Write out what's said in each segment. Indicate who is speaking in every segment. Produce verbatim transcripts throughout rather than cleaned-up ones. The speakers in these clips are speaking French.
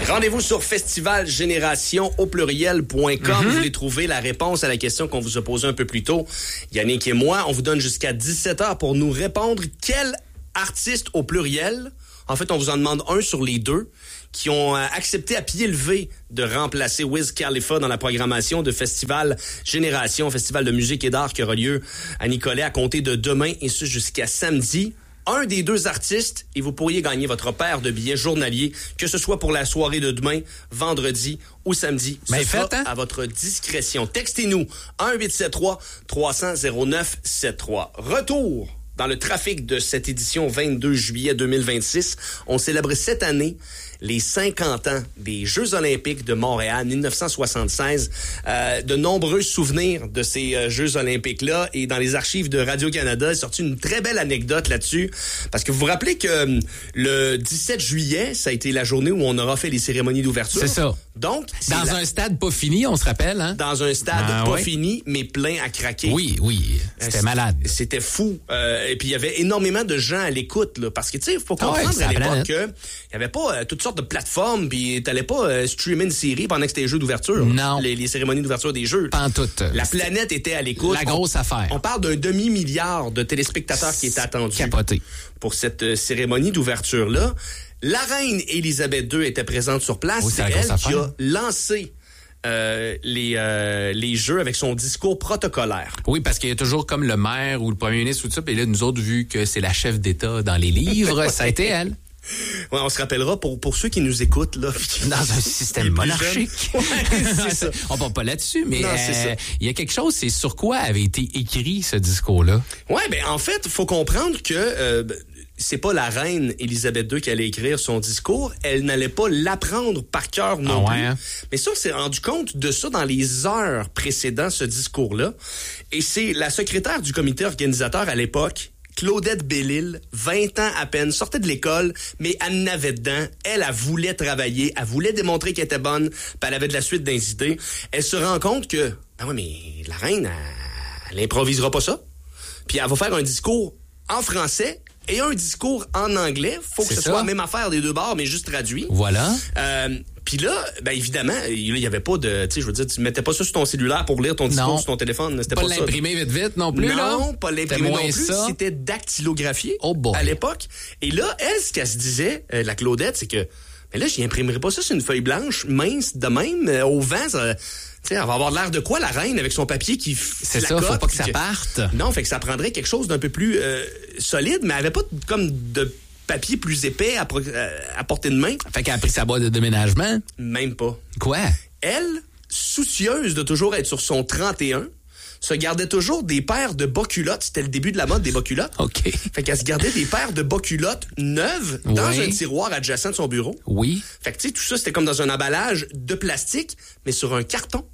Speaker 1: Rendez-vous sur festival génération au pluriel point com. Mm-hmm. Vous voulez trouver la réponse à la question qu'on vous a posée un peu plus tôt. Yannick et moi, on vous donne jusqu'à dix-sept heures pour nous répondre. Quel artiste au pluriel, en fait, on vous en demande un sur les deux, qui ont accepté à pied levé de remplacer Wiz Khalifa dans la programmation de Festival Génération, festival de musique et d'art qui aura lieu à Nicolet à compter de demain et ce jusqu'à samedi. Un des deux artistes et vous pourriez gagner votre paire de billets journaliers, que ce soit pour la soirée de demain, vendredi ou samedi. Ce
Speaker 2: ben
Speaker 1: sera
Speaker 2: fait, hein?
Speaker 1: à votre discrétion. Textez-nous un huit sept trois trois cents zéro neuf sept trois. Retour dans le trafic de cette édition vingt-deux juillet deux mille vingt-six. On célèbre cette année les cinquante ans des Jeux olympiques de Montréal, dix-neuf cent soixante-seize. Euh, de nombreux souvenirs de ces euh, Jeux olympiques-là. Et dans les archives de Radio-Canada, il est sorti une très belle anecdote là-dessus. Parce que vous vous rappelez que euh, le dix-sept juillet, ça a été la journée où on aura fait les cérémonies d'ouverture.
Speaker 2: C'est ça.
Speaker 1: Donc, c'est
Speaker 2: dans
Speaker 1: la...
Speaker 2: un stade pas fini, on se rappelle, hein?
Speaker 1: Dans un stade
Speaker 2: ah,
Speaker 1: pas
Speaker 2: ouais.
Speaker 1: fini, mais plein à craquer.
Speaker 2: Oui, oui. C'était euh, malade.
Speaker 1: C'était fou. Euh, et puis, il y avait énormément de gens à l'écoute, là. Parce que, tu sais, il faut comprendre ah ouais, à l'époque qu'il n'y avait pas euh, toutes sortes de plateformes, puis t'allais pas euh, streamer une série pendant que c'était les jeux d'ouverture.
Speaker 2: Non.
Speaker 1: Les, les cérémonies d'ouverture des jeux.
Speaker 2: Pas en tout.
Speaker 1: La planète était à l'écoute.
Speaker 2: La grosse
Speaker 1: on,
Speaker 2: affaire.
Speaker 1: On parle d'un demi-milliard de téléspectateurs qui étaient attendus.
Speaker 2: Capoté.
Speaker 1: Pour cette euh, cérémonie d'ouverture-là. La reine Élisabeth deux était présente sur place.
Speaker 2: Oui,
Speaker 1: c'est elle qui a lancé euh, les, euh, les jeux avec son discours protocolaire.
Speaker 2: Oui, parce qu'il y a toujours comme le maire ou le premier ministre ou tout ça. Et là, nous autres, vu que c'est la chef d'État dans les livres, ça a été elle.
Speaker 1: Ouais, on se rappellera pour, pour ceux qui nous écoutent, là.
Speaker 2: Dans un système monarchique.
Speaker 1: Ouais, c'est ça.
Speaker 2: On parle pas là-dessus, mais
Speaker 1: non, c'est
Speaker 2: euh, il y a quelque chose, c'est sur quoi avait été écrit ce discours-là?
Speaker 1: Ouais, ben, en fait, faut comprendre que, euh, c'est pas la reine Élisabeth deux qui allait écrire son discours. Elle n'allait pas l'apprendre par cœur non
Speaker 2: ah ouais,
Speaker 1: plus.
Speaker 2: Hein?
Speaker 1: Mais ça, on s'est rendu compte de ça dans les heures précédant ce discours-là. Et c'est la secrétaire du comité organisateur à l'époque, Claudette Bellil, vingt ans à peine, sortait de l'école, mais elle n'avait dedans. Elle, elle voulait travailler, elle voulait démontrer qu'elle était bonne, puis elle avait de la suite des idées. Elle se rend compte que, ben oui, mais la reine, elle, elle improvisera pas ça. Puis elle va faire un discours en français et un discours en anglais. Faut que
Speaker 2: C'est
Speaker 1: ce
Speaker 2: ça.
Speaker 1: soit la même affaire des deux bords, mais juste traduit.
Speaker 2: Voilà.
Speaker 1: Euh, Puis là, ben évidemment, il y avait pas de, tu sais, je veux dire, tu mettais pas ça sur ton cellulaire pour lire ton discours
Speaker 2: non.
Speaker 1: sur ton téléphone. C'était
Speaker 2: pas,
Speaker 1: pas
Speaker 2: pas
Speaker 1: ça.
Speaker 2: l'imprimer vite vite non plus,
Speaker 1: non,
Speaker 2: là?
Speaker 1: Non, pas l'imprimer non plus.
Speaker 2: Ça.
Speaker 1: C'était dactylographié
Speaker 2: oh boy.
Speaker 1: à l'époque. Et là, elle, ce qu'elle se disait, euh, la Claudette, c'est que, mais là, j'y imprimerai pas ça sur une feuille blanche, mince, de même, euh, au vent, ça, tu sais, elle va avoir l'air de quoi, la reine, avec son papier qui
Speaker 2: c'est ça, faut pas que ça
Speaker 1: que...
Speaker 2: parte.
Speaker 1: Non, fait que ça prendrait quelque chose d'un peu plus euh, solide, mais elle avait pas comme de papier plus épais à, à portée de main.
Speaker 2: Fait qu'elle a pris sa boîte de déménagement?
Speaker 1: Même pas.
Speaker 2: Quoi?
Speaker 1: Elle, soucieuse de toujours être sur son trente et un, se gardait toujours des paires de bas culottes. C'était le début de la mode des bas culottes.
Speaker 2: OK.
Speaker 1: Fait qu'elle se gardait des paires de bas culottes neuves dans
Speaker 2: oui.
Speaker 1: un tiroir adjacent de son bureau.
Speaker 2: Oui.
Speaker 1: Fait que tu sais, tout ça, c'était comme dans un emballage de plastique, mais sur un carton.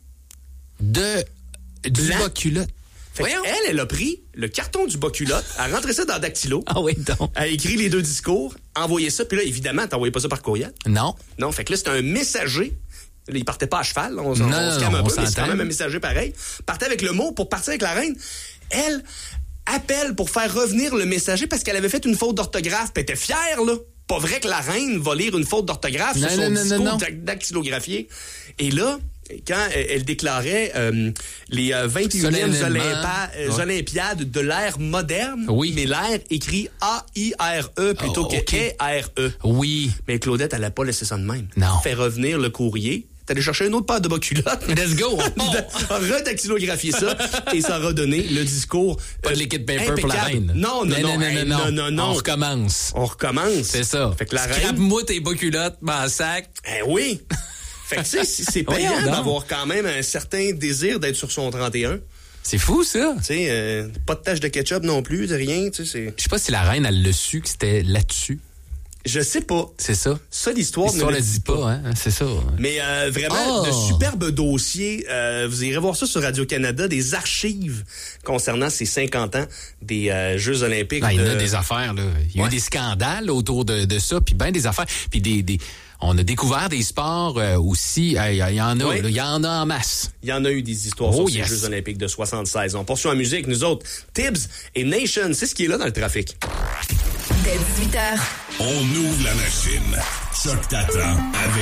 Speaker 2: De... du
Speaker 1: Blanc.
Speaker 2: bas culotte.
Speaker 1: Fait
Speaker 2: Voyons.
Speaker 1: elle, elle a pris le carton du bas culotte, elle a rentré ça dans Dactylo.
Speaker 2: Ah oui, donc.
Speaker 1: Elle a écrit les deux discours, envoyé ça, puis là, évidemment, t'envoyais pas ça par courriel.
Speaker 2: Non.
Speaker 1: Non, fait que là, c'était un messager. Là, il partait pas à cheval, là, on,
Speaker 2: non,
Speaker 1: on, on se calme un
Speaker 2: on
Speaker 1: peu, mais c'est
Speaker 2: s'entend.
Speaker 1: quand même un messager pareil. Partait avec le mot pour partir avec la reine. Elle appelle pour faire revenir le messager parce qu'elle avait fait une faute d'orthographe, puis elle était fière, là. Pas vrai que la reine va lire une faute d'orthographe
Speaker 2: non,
Speaker 1: sur son
Speaker 2: non,
Speaker 1: discours
Speaker 2: non, non.
Speaker 1: dactylographié. Et là, quand elle déclarait euh, les euh, vingt et unième Olympa- euh,
Speaker 2: ouais.
Speaker 1: Olympiades de l'ère moderne,
Speaker 2: oui.
Speaker 1: mais l'ère écrit A I R E plutôt
Speaker 2: oh,
Speaker 1: que
Speaker 2: okay.
Speaker 1: E R E.
Speaker 2: Oui.
Speaker 1: Mais Claudette, elle n'a pas laissé ça de même.
Speaker 2: Non.
Speaker 1: Fait revenir le courrier. T'es allé chercher une autre paire de bas culottes.
Speaker 2: Let's go.
Speaker 1: Redactylographier ça et ça a redonné le discours.
Speaker 2: Pas de liquid paper pour la reine.
Speaker 1: Non, non, non,
Speaker 2: non,
Speaker 1: hey,
Speaker 2: non,
Speaker 1: non, non, non.
Speaker 2: On recommence.
Speaker 1: On recommence.
Speaker 2: C'est ça.
Speaker 1: Fait que la reine.
Speaker 2: Scrape-moi tes bas culottes, ben sac.
Speaker 1: Eh oui. Fait que tu sais, c'est payant
Speaker 2: Voyons donc.
Speaker 1: d'avoir quand même un certain désir d'être sur son trente et un.
Speaker 2: C'est fou, ça.
Speaker 1: Tu sais, euh, pas de tache de ketchup non plus, de rien, tu sais, c'est...
Speaker 2: Je sais pas si la reine, elle l'a su que c'était là-dessus.
Speaker 1: Je sais pas.
Speaker 2: C'est ça.
Speaker 1: Ça, l'histoire,
Speaker 2: L'histoire
Speaker 1: ne
Speaker 2: le dit pas, hein. C'est ça.
Speaker 1: Mais euh, vraiment,
Speaker 2: oh.
Speaker 1: de superbes dossiers. Euh, vous irez voir ça sur Radio-Canada, des archives concernant ces cinquante ans des euh, Jeux olympiques.
Speaker 2: Ah, il y en
Speaker 1: de...
Speaker 2: a des affaires, là. Il y a
Speaker 1: Ouais.
Speaker 2: eu des scandales autour de, de ça, puis bien des affaires. Puis des, des... On a découvert des sports euh, aussi. Il y, y en a,
Speaker 1: Oui.
Speaker 2: il y en a en masse.
Speaker 1: Il y en a eu des histoires
Speaker 2: Oh,
Speaker 1: sur
Speaker 2: yes.
Speaker 1: ces Jeux olympiques de soixante-seize. On poursuit en musique, nous autres. Tibbs et Nation, c'est ce qui est là dans le trafic.
Speaker 3: Dès dix-huit heures.
Speaker 4: On ouvre la machine. Choc t'attend avec